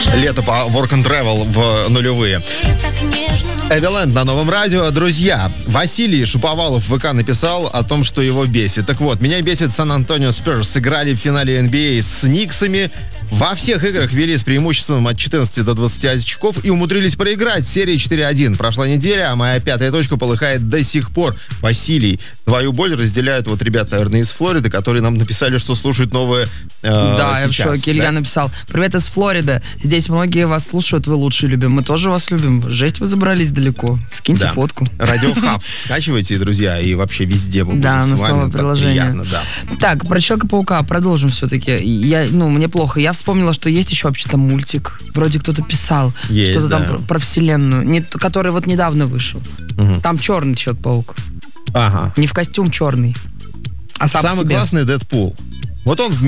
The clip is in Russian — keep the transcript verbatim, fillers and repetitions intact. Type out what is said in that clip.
Лето по Work and Travel в нулевые. Эвиленд на Новом радио. Друзья, Василий Шуповалов в ВК написал о том, что его бесит. Так вот, меня бесит Сан-Антонио Спёрс. Сыграли в финале эн би эй с Никсами. Во всех играх вели с преимуществом от четырнадцати до двадцати очков и умудрились проиграть в серии четыре один. Прошла неделя, а моя пятая точка полыхает до сих пор. Василий, твою боль разделяют вот ребята, наверное, из Флориды, которые нам написали, что слушают новые э, Да, сейчас, я в шоке. Илья да? написал: привет из Флориды. Здесь многие вас слушают, вы лучше любим. Мы тоже вас любим. Жесть, вы забрались далеко. Скиньте Да. фотку. Радиохаб скачивайте, друзья, и вообще везде мы Да, будем на с вами. новое Так приложение. приятно, да. Так, про Человека-паука продолжим все-таки. Я, ну, мне плохо. Я вспомнила, что есть еще вообще-то мультик. Вроде кто-то писал. Есть, что-то да. там про, про вселенную. Не, который вот недавно вышел. Угу. Там черный Человек-паук. Ага. Не в костюм черный. А сам Самый по себе. классный Дэдпул. Вот он в